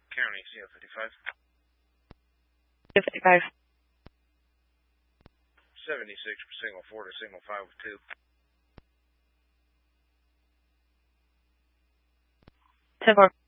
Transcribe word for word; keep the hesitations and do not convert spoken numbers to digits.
County, C L fifty-five. fifty-five. seventy-six for signal four to signal five with two. ten four.